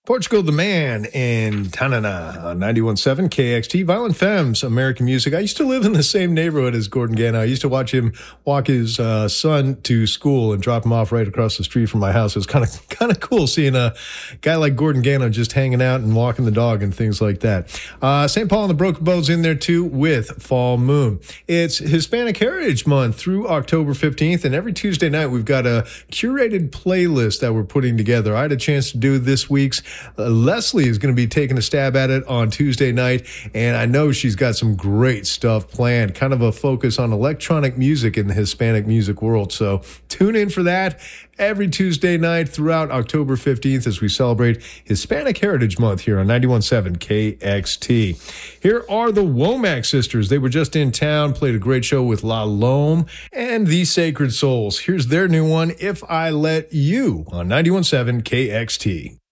Portugal the Man in Tanana on 91.7 KXT. Violent Femmes, American music. I used to live in the same neighborhood as Gordon Gano. I used to watch him walk his son to school and drop him off right across the street from my house. It was kind of cool seeing a guy like Gordon Gano just hanging out and walking the dog and things like that. St. Paul and the Broken Bow's in there too with Fall Moon. It's Hispanic Heritage Month through October 15th, and every Tuesday night we've got a curated playlist that we're putting together. I had a chance to do this week's. Leslie is going to be taking a stab at it on Tuesday night, and I know she's got some great stuff planned, kind of a focus on electronic music in the Hispanic music world. So tune in for that every Tuesday night throughout October 15th as we celebrate Hispanic Heritage Month here on 91.7 KXT. Here are the Womack Sisters. They were just in town, played a great show with La Lome and the Sacred Souls. Here's their new one, If I Let You, on 91.7 KXT.